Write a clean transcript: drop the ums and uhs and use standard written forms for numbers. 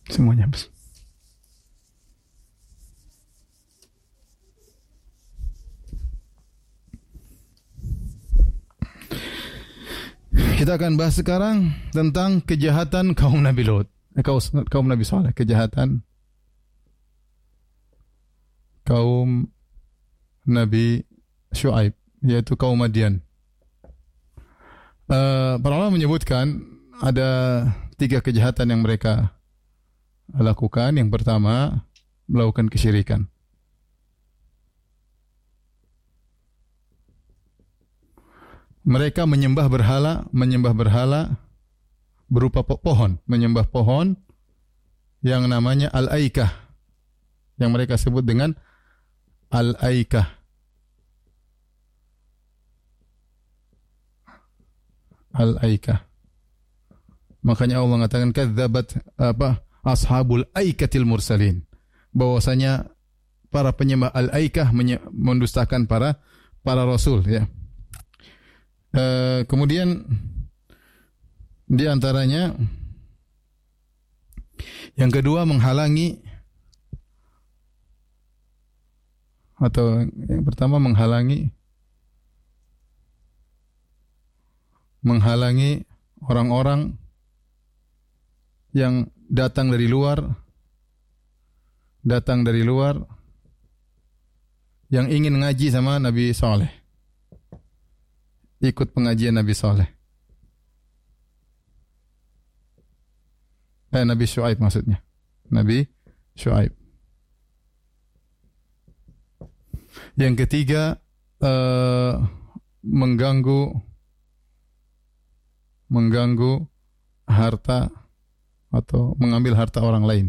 Semuanya habis. Kita akan bahas sekarang tentang kejahatan kaum Nabi Lut. Kaum Nabi Saleh, kejahatan kaum Nabi Syuaib, yaitu kaum Madian. Para ulama menyebutkan ada 3 kejahatan yang mereka lakukan. Yang pertama, melakukan kesyirikan. Mereka menyembah berhala berupa pohon, menyembah pohon yang namanya Al-Aikah, yang mereka sebut dengan Al-Aikah. Al-Aikah. Makanya Allah mengatakan kadzabat ashabul aikatil mursalin, bahwasanya para penyembah Al-Aikah mendustakan para rasul, ya. Kemudian di antaranya yang kedua, menghalangi, atau yang pertama menghalangi orang-orang yang datang dari luar yang ingin ngaji sama Nabi Saleh, ikut pengajian Nabi Saleh. Nabi Syuaib maksudnya. Nabi Syuaib. Yang ketiga, mengganggu harta atau mengambil harta orang lain.